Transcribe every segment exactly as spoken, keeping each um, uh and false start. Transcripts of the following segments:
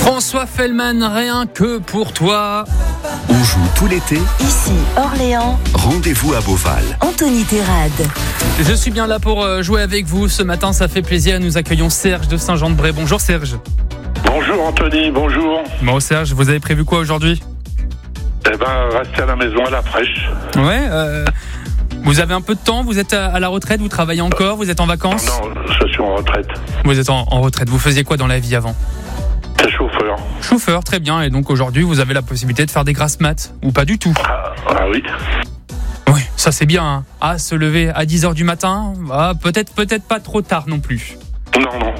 François Fellman, rien que pour toi. On joue tout l'été. Ici, Orléans. Rendez-vous à Beauval. Anthony Terrade. Je suis bien là pour jouer avec vous. Ce matin, ça fait plaisir. Nous accueillons Serge de Saint-Jean-de-Bray. Bonjour Serge. Bonjour Anthony, bonjour. Bon Serge, vous avez prévu quoi aujourd'hui ? Eh ben, rester à la maison à la fraîche. Ouais, euh, vous avez un peu de temps, vous êtes à la retraite, vous travaillez encore, vous êtes en vacances ? Non, non, je suis en retraite. Vous êtes en, en retraite, vous faisiez quoi dans la vie avant ? C'est chauffeur. Chauffeur, très bien, et donc aujourd'hui vous avez la possibilité de faire des grasses mat, ou pas du tout ? Ah, ah oui. Oui, ça c'est bien, hein. Ah, se lever à dix heures du matin, ah, peut-être, peut-être pas trop tard non plus. Non, non.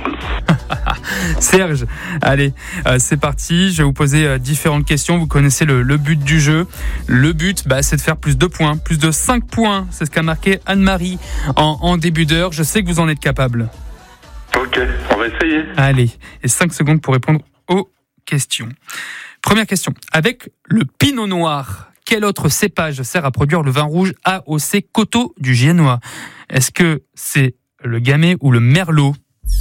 Serge, allez, euh, c'est parti. Je vais vous poser euh, différentes questions. Vous connaissez le, le but du jeu. Le but, bah, c'est de faire plus de points, plus de cinq points. C'est ce qu'a marqué Anne-Marie en, en début d'heure. Je sais que vous en êtes capable. Ok, on va essayer. Allez, et cinq secondes pour répondre aux questions. Première question. Avec le pinot noir, quel autre cépage sert à produire le vin rouge A O C Coteaux du Giennois ? Est-ce que c'est le gamay ou le merlot ?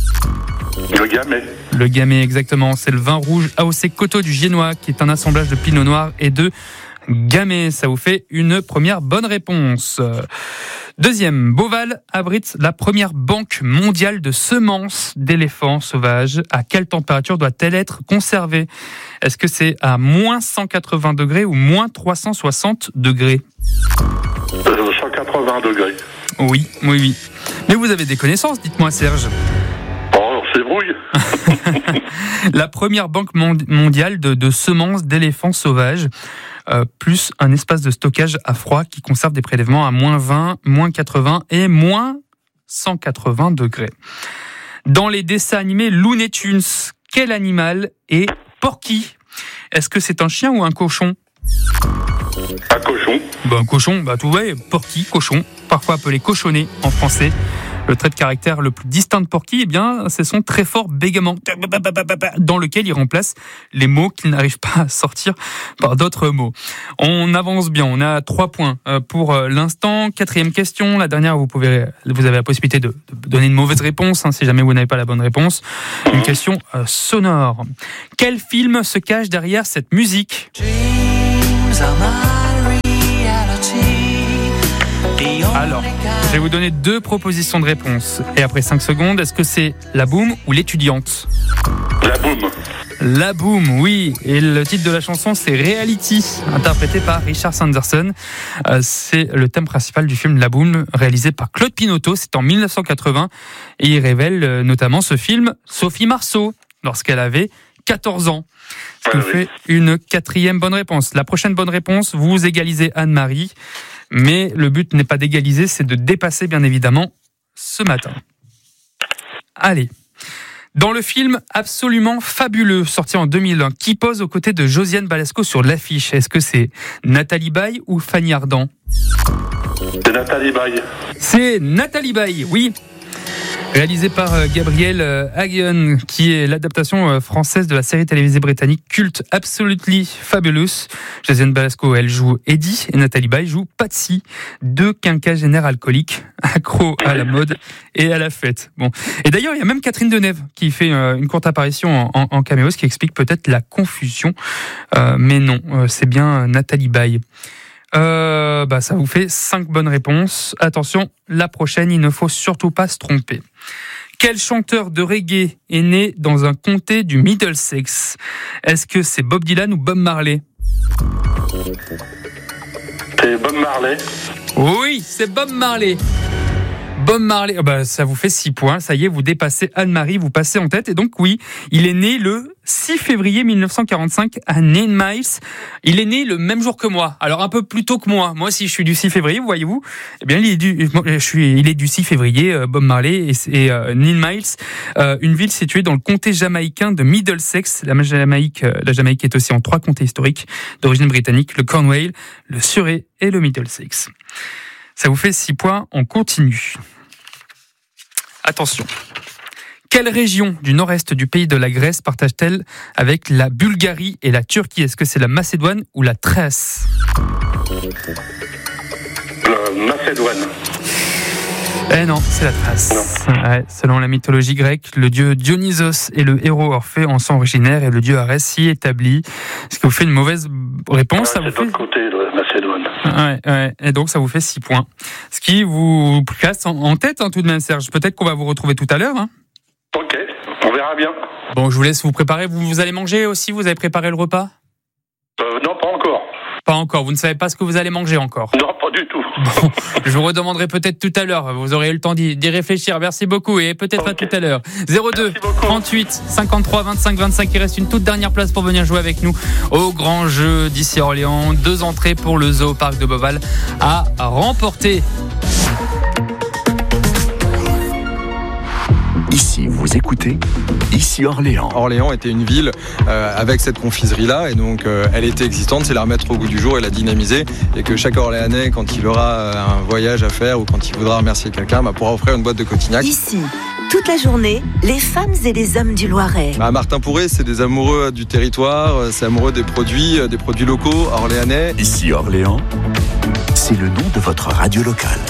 Le gamay. Le gamay, exactement. C'est le vin rouge A O C Coteaux du Giennois, qui est un assemblage de pinot noir et de gamay. Ça vous fait une première bonne réponse. Deuxième, Beauval abrite la première banque mondiale de semences d'éléphants sauvages. À quelle température doit-elle être conservée ? Est-ce que c'est à moins cent quatre-vingts degrés ou moins trois cent soixante degrés ? Euh, cent quatre-vingts degrés. Oui, oui, oui. Mais vous avez des connaissances, dites-moi Serge. Oh, c'est brouille. La première banque mondiale de, de semences d'éléphants sauvages, euh, plus un espace de stockage à froid qui conserve des prélèvements à moins vingt, moins quatre-vingts et moins cent quatre-vingts degrés. Dans les dessins animés Looney Tunes, quel animal est Porky ? Est-ce que c'est un chien ou un cochon ? Un cochon. Bah, un cochon, bah tout ouais, Porky, cochon, parfois appelé cochonnet en français. Le trait de caractère le plus distinct de Porky, eh bien, c'est son très fort bégaiement, dans lequel il remplace les mots qu'il n'arrive pas à sortir par d'autres mots. On avance bien, on a trois points pour l'instant. Quatrième question, la dernière, vous pouvez, vous avez la possibilité de, de donner une mauvaise réponse, hein, si jamais vous n'avez pas la bonne réponse. Une question euh, sonore. Quel film se cache derrière cette musique ? Alors, je vais vous donner deux propositions de réponse. Et après cinq secondes, est-ce que c'est La Boum ou L'étudiante ? La boum. La Boum, oui. Et le titre de la chanson, c'est Reality, interprété par Richard Sanderson. Euh, c'est le thème principal du film La Boum, réalisé par Claude Pinoteau. C'est en dix-neuf cent quatre-vingts. Et il révèle euh, notamment ce film Sophie Marceau, lorsqu'elle avait quatorze ans. Ce qui Ah, fait oui. une quatrième bonne réponse. La prochaine bonne réponse, vous égalisez Anne-Marie. Mais le but n'est pas d'égaliser, c'est de dépasser, bien évidemment, ce matin. Allez. Dans le film Absolument Fabuleux, sorti en deux mille un, qui pose aux côtés de Josiane Balasco sur l'affiche ? Est-ce que c'est Nathalie Baye ou Fanny Ardant ? C'est Nathalie Baye. C'est Nathalie Baye, oui. Réalisé par Gabriel Hagen, qui est l'adaptation française de la série télévisée britannique culte Absolutely Fabulous. Josiane Balasco, elle joue Eddie et Nathalie Baye joue Patsy, deux quinquagénaires alcooliques, accros à la mode et à la fête. Bon. Et d'ailleurs, il y a même Catherine Deneuve qui fait une courte apparition en, en caméo, ce qui explique peut-être la confusion. Euh, mais non, c'est bien Nathalie Baye. Euh, bah ça vous fait cinq bonnes réponses. Attention, la prochaine, il ne faut surtout pas se tromper. Quel chanteur de reggae est né dans un comté du Middlesex ? Est-ce que c'est Bob Dylan ou Bob Marley ? C'est Bob Marley. Oui, c'est Bob Marley. Bob Marley, oh bah, ça vous fait six points, ça y est, vous dépassez Anne-Marie, vous passez en tête. Et donc oui, il est né le six février mille neuf cent quarante-cinq à Nine Miles. Il est né le même jour que moi, alors un peu plus tôt que moi. Moi, si je suis du six février, vous voyez-vous, eh bien, il est du, je suis, il est du six février, euh, Bob Marley, et, et euh, Nine Miles, euh, une ville située dans le comté jamaïcain de Middlesex. La Jamaïque, euh, la Jamaïque est aussi en trois comtés historiques d'origine britannique, le Cornwall, le Surrey et le Middlesex. Ça vous fait six points, on continue. Attention. Quelle région du nord-est du pays de la Grèce partage-t-elle avec la Bulgarie et la Turquie ? Est-ce que c'est la Macédoine ou la Thrace ? La Macédoine. Eh non, c'est la trace. Ouais, selon la mythologie grecque, le dieu Dionysos et le héros Orphée en sont originaires et le dieu Arès s'y établit. Ce qui vous fait une mauvaise réponse. Ah, ça c'est vous de fait... l'autre côté de Macédoine. Ouais, ouais, et donc ça vous fait six points. Ce qui vous place en, en tête hein, tout de même, Serge. Peut-être qu'on va vous retrouver tout à l'heure. Hein. Ok, on verra bien. Bon, je vous laisse vous préparer. Vous, vous allez manger aussi? Vous avez préparé le repas? Euh, non, pas encore. Pas encore. Vous ne savez pas ce que vous allez manger encore? Non, pas du tout. Bon, je vous redemanderai peut-être tout à l'heure. Vous aurez eu le temps d'y, d'y réfléchir. Merci beaucoup et peut-être okay. à tout à l'heure. zéro deux trente-huit cinquante-trois vingt-cinq vingt-cinq. Il reste une toute dernière place pour venir jouer avec nous au grand jeu d'ici Orléans. Deux entrées pour le Zoo Parc de Beauval à remporter. Ici, vous écoutez Ici Orléans. Orléans était une ville euh, avec cette confiserie-là et donc euh, elle était existante, c'est la remettre au goût du jour et la dynamiser et que chaque Orléanais, quand il aura euh, un voyage à faire ou quand il voudra remercier quelqu'un, bah, pourra offrir une boîte de Cotignac. Ici, toute la journée, les femmes et les hommes du Loiret. Bah, Martin Pourret, c'est des amoureux du territoire, c'est amoureux des produits, des produits locaux orléanais. Ici Orléans, c'est le nom de votre radio locale.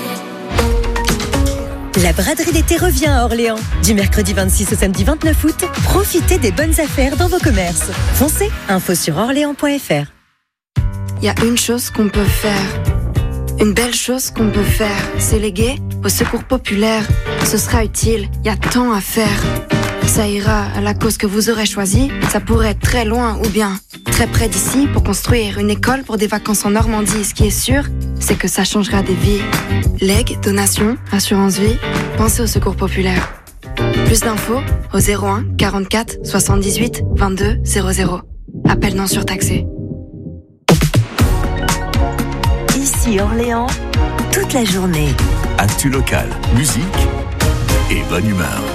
La braderie d'été revient à Orléans. Du mercredi vingt-six au samedi vingt-neuf août, profitez des bonnes affaires dans vos commerces. Foncez, info sur orléans point f r. Il y a une chose qu'on peut faire, une belle chose qu'on peut faire, c'est léguer au secours populaire. Ce sera utile, il y a tant à faire. Ça ira à la cause que vous aurez choisie, ça pourrait être très loin ou bien très près d'ici pour construire une école pour des vacances en Normandie. Ce qui est sûr, c'est que ça changera des vies. Legs, donations, assurance vie, pensez au secours populaire. Plus d'infos au zéro un quarante-quatre soixante-dix-huit vingt-deux zéro zéro. Appel non surtaxé. Ici Orléans, toute la journée. Actu local, musique et bonne humeur.